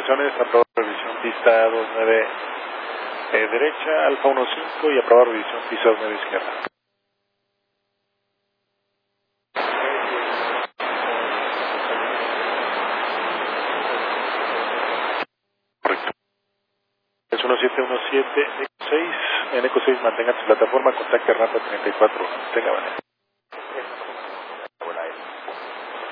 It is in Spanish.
revisiones, aprobar revisión pista 29 derecha, Alfa 15 y aprobar revisión pista 29 izquierda. Correcto. Es 1717, Eco 6, en Eco 6 mantenga su plataforma, contacte rampa 34, tenga vale.